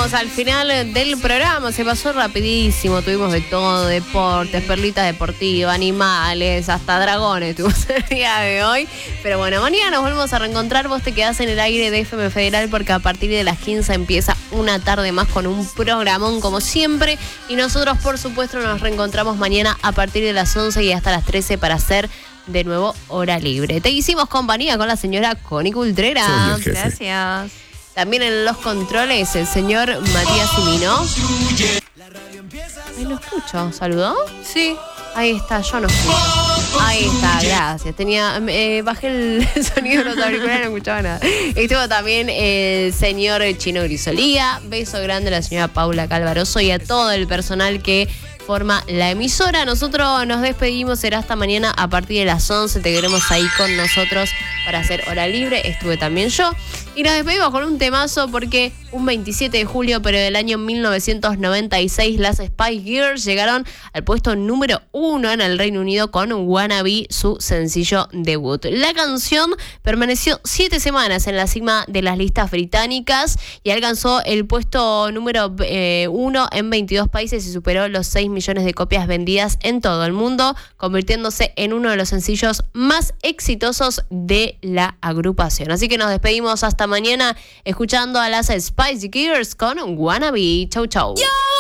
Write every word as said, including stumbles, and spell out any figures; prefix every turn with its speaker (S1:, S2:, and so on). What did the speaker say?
S1: llegamos al final del programa, se pasó rapidísimo, tuvimos de todo, deportes, perlitas deportivas, animales, hasta dragones tuvimos el día de hoy. Pero bueno, mañana nos volvemos a reencontrar, vos te quedás en el aire de F M Federal porque a partir de las quince empieza una tarde más con un programón como siempre. Y nosotros por supuesto nos reencontramos mañana a partir de las once y hasta las trece para hacer de nuevo Hora Libre. Te hicimos compañía con la señora Connie Cultrera.
S2: Gracias.
S1: También en los controles, el señor Matías Simino. Ay, no escucho. ¿Saludó?
S2: Sí.
S1: Ahí está, yo no escucho. Ahí está, gracias. Tenía, eh, bajé el sonido de los auriculares, no escuchaba nada. Estuvo también el señor Chino Grisolía. Beso grande a la señora Paula Calvaroso y a todo el personal que forma la emisora. Nosotros nos despedimos, será hasta mañana a partir de las once. Te queremos ahí con nosotros para hacer Hora Libre. Estuve también yo. Y nos despedimos con un temazo porque un veintisiete de julio, pero del año mil novecientos noventa y seis, las Spice Girls llegaron al puesto número uno en el Reino Unido con Wannabe, su sencillo debut. La canción permaneció siete semanas en la cima de las listas británicas y alcanzó el puesto número eh, uno en veintidós países y superó los seis millones de copias vendidas en todo el mundo, convirtiéndose en uno de los sencillos más exitosos de la agrupación. Así que nos despedimos hasta mañana escuchando a las Spice Girls con Wannabe. Chau, chau. Yo.